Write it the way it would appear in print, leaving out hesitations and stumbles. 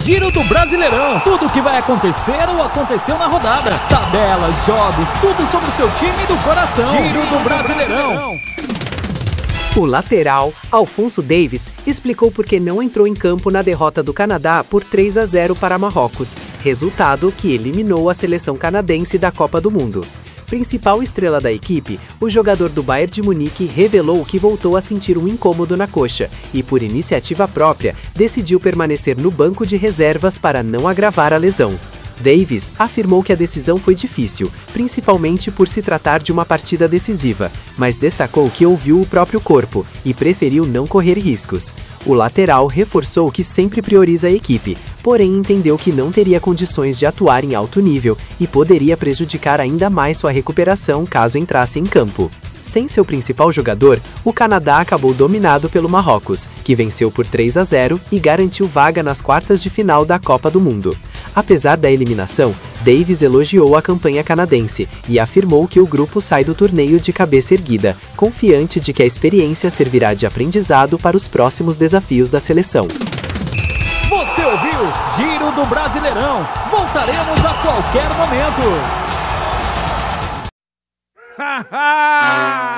Giro do Brasileirão. Tudo o que vai acontecer ou aconteceu na rodada. Tabelas, jogos, tudo sobre o seu time do coração. Giro do Brasileirão. O lateral, Alphonso Davies, explicou por que não entrou em campo na derrota do Canadá por 3-0 para Marrocos, resultado que eliminou a seleção canadense da Copa do Mundo. Principal estrela da equipe, o jogador do Bayern de Munique revelou que voltou a sentir um incômodo na coxa e, por iniciativa própria, decidiu permanecer no banco de reservas para não agravar a lesão. Davies afirmou que a decisão foi difícil, principalmente por se tratar de uma partida decisiva, mas destacou que ouviu o próprio corpo e preferiu não correr riscos. O lateral reforçou que sempre prioriza a equipe, porém entendeu que não teria condições de atuar em alto nível e poderia prejudicar ainda mais sua recuperação caso entrasse em campo. Sem seu principal jogador, o Canadá acabou dominado pelo Marrocos, que venceu por 3-0 e garantiu vaga nas quartas de final da Copa do Mundo. Apesar da eliminação, Davies elogiou a campanha canadense e afirmou que o grupo sai do torneio de cabeça erguida, confiante de que a experiência servirá de aprendizado para os próximos desafios da seleção. Você ouviu Giro do Brasileirão. Voltaremos a qualquer momento.